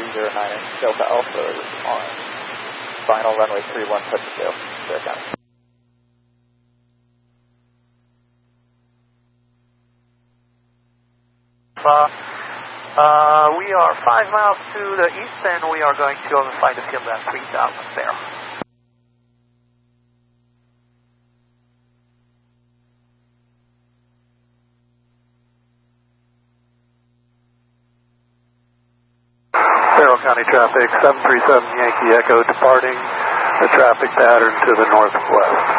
309 Delta Alpha on final runway 31, touch and go. There, got it. We are 5 miles to the east and we are going to overfly the field at 3,000 there. Carroll County traffic, 737 Yankee Echo departing the traffic pattern to the northwest.